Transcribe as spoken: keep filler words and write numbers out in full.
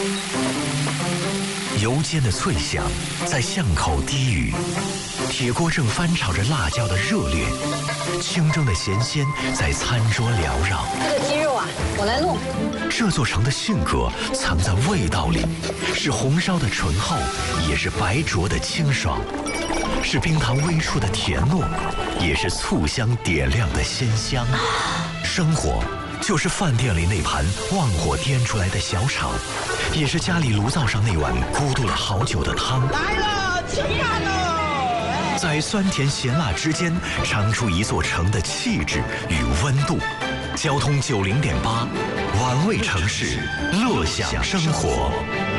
油煎的脆响在巷口低语，铁锅正翻炒着辣椒的热烈，清蒸的咸鲜在餐桌缭绕。 这个鸡肉啊，我来弄。 这座城的性格藏在味道里，是红烧的醇厚，也是白灼的清爽，是冰糖微出的甜糯，也是醋香点亮的鲜香。生活就是饭店里那盘旺火颠出来的小炒，也是家里炉灶上那碗咕嘟了好久的汤。 来了，吃饭喽！ 在酸甜咸辣之间，尝出一座城的气质与温度。交通九零点八，玩味城市，乐享生活。